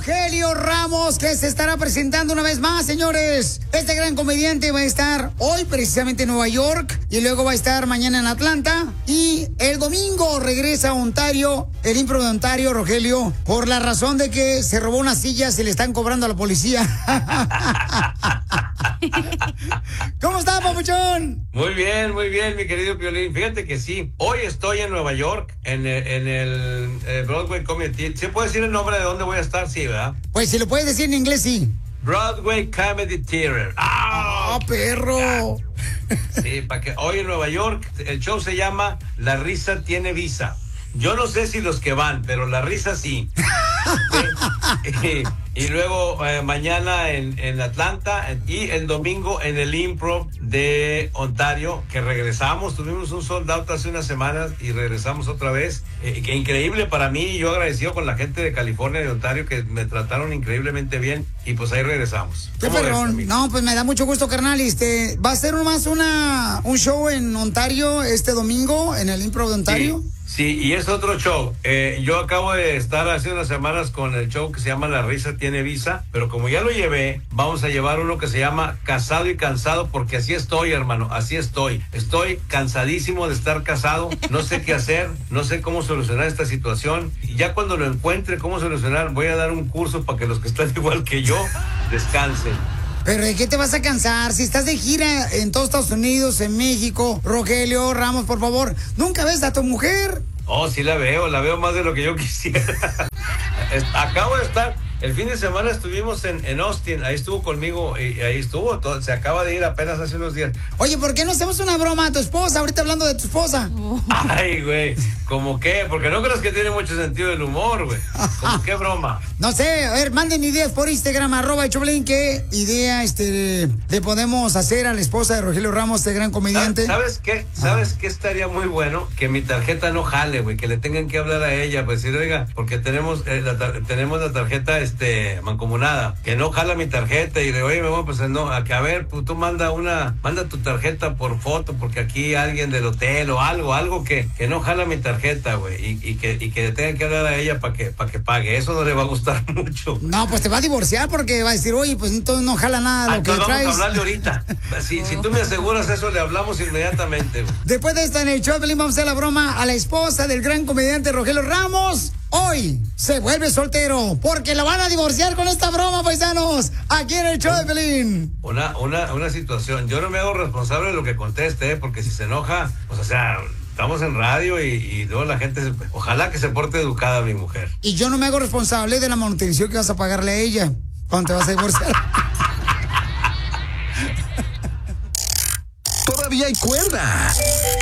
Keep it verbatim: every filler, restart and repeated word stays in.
Rogelio Ramos, que se estará presentando una vez más, señores. Este gran comediante va a estar hoy precisamente en Nueva York y luego va a estar mañana en Atlanta. Y el domingo regresa a Ontario, el Impro de Ontario, Rogelio, por la razón de que se robó una silla, se le están cobrando a la policía. ¿Cómo está, papuchón? Muy bien, muy bien, mi querido Piolín. Fíjate que sí, hoy estoy en Nueva York, en el, en el eh, Broadway Comedy. ¿Se puede decir el nombre de dónde voy a estar? Sí, ¿verdad? Pues si lo puedes decir en inglés, sí. Broadway Comedy Theater. ¡Ah, oh, perro! Sí, para que hoy en Nueva York, el show se llama La Risa Tiene Visa. Yo no sé si los que van, pero la risa sí. Sí. Y, y luego eh, mañana en, en Atlanta y el domingo en el Improv de Ontario, que regresamos. Tuvimos un sold out hace unas semanas y regresamos otra vez. Eh, que increíble para mí. Yo agradecido con la gente de California y de Ontario que me trataron increíblemente bien. Y pues ahí regresamos. Qué perrón. No, pues me da mucho gusto, carnal. Este, ¿va a ser nomás una, un show en Ontario este domingo, en el Improv de Ontario? Sí. Sí, y es otro show. Eh, yo acabo de estar hace unas semanas con el show que se llama La Risa Tiene Visa, pero como ya lo llevé, vamos a llevar uno que se llama Casado y Cansado, porque así estoy, hermano, así estoy. Estoy cansadísimo de estar casado, no sé qué hacer, no sé cómo solucionar esta situación. Y ya cuando lo encuentre cómo solucionar, voy a dar un curso para que los que están igual que yo descansen. ¿Pero de qué te vas a cansar? Si estás de gira en todos Estados Unidos, en México, Rogelio Ramos, por favor, ¿nunca ves a tu mujer? Oh, sí la veo, la veo más de lo que yo quisiera. Acabo de estar, el fin de semana estuvimos en, en Austin, ahí estuvo conmigo y ahí estuvo, todo, se acaba de ir apenas hace unos días. Oye, ¿por qué no hacemos una broma a tu esposa? Ahorita hablando de tu esposa. Ay, güey, ¿cómo qué? Porque no crees que tiene mucho sentido del humor, güey. ¿Cómo qué broma? No sé, a ver, manden ideas por Instagram, arroba Choplin, ¿qué idea este, le podemos hacer a la esposa de Rogelio Ramos, este gran comediante? ¿Sabes qué? ¿Sabes ah. qué estaría muy bueno? Que mi tarjeta no jale, güey, que le tengan que hablar a ella, pues decir, oiga, porque tenemos, eh, la tar- tenemos la tarjeta, este, mancomunada, que no jala mi tarjeta, y le oye, me voy, pues no, a que a ver, pues, tú manda una, manda tu tarjeta por foto, porque aquí alguien del hotel o algo, algo que, que no jala mi tarjeta, güey, y, y que, y que le tengan que hablar a ella para que, para que pague. Eso no le va a gustar mucho. No, pues te va a divorciar porque va a decir, oye, pues entonces no jala nada lo ah, que vamos traes. Vamos a hablarle ahorita. Si, si tú me aseguras eso, le hablamos inmediatamente, güey. Después de esta en el show, vamos a hacer la broma a la esposa del gran comediante Rogelio Ramos. Hoy se vuelve soltero porque la van a divorciar con esta broma, paisanos, aquí en el show de Pelín. Una, una, una situación, yo no me hago responsable de lo que conteste, ¿eh? Porque si se enoja, pues o sea, estamos en radio y, y luego la gente, se, ojalá que se porte educada mi mujer. Y yo no me hago responsable de la manutención que vas a pagarle a ella cuando te vas a divorciar. Todavía hay cuerda.